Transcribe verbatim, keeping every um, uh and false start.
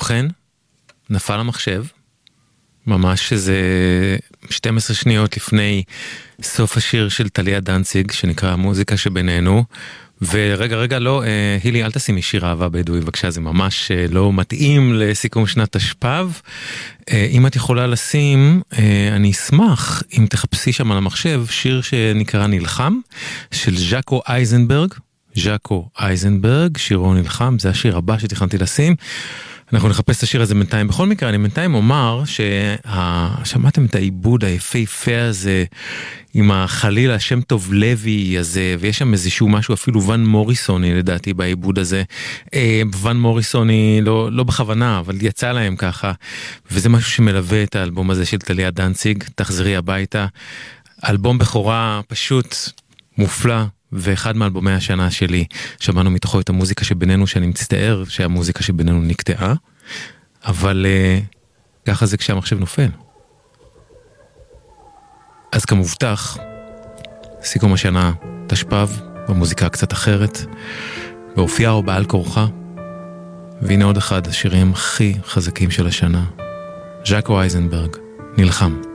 ובכן, נפל המחשב, ממש שזה שתים עשרה שניות לפני סוף השיר של טליה דנציג, שנקרא המוזיקה שבינינו, ורגע רגע לא, הילי אל תשימי שיר אהבה בדואי בבקשה, זה ממש לא מתאים לסיכום שנת תשפ"ב. אם את יכולה לשים, אני אשמח אם תחפשי שם על המחשב שיר שנקרא נלחם, של ז'אקו אייזנברג, ז'אקו אייזנברג, שירו נלחם, זה השיר הבא שתכנתי לשים. אנחנו נחפש את השיר הזה בינתיים. בכל מקרה, אני בינתיים אומר ששמעתם את העיבוד היפהפה הזה עם החליל השם טוב לוי הזה, ויש שם איזשהו משהו אפילו ון מוריסוני לדעתי בעיבוד הזה. ון מוריסוני לא, לא בכוונה, אבל יצא להם ככה, וזה משהו שמלווה את האלבום הזה של טליה דנציג, תחזרי הביתה. אלבום בכורה פשוט מופלא, ואחד מאלבומי השנה שלי, שמענו מתוכו את המוזיקה שבינינו, שאני מצטער שהמוזיקה שבינינו נקטעה, אבל uh, ככה זה כשהמחשב נופל. אז כמובטח, סיכום השנה תשפ"ב, במוזיקה קצת אחרת, באופייה או בעל כורחה, והנה עוד אחד השירים הכי חזקים של השנה, ז'אקו אייזנברג, נלחם.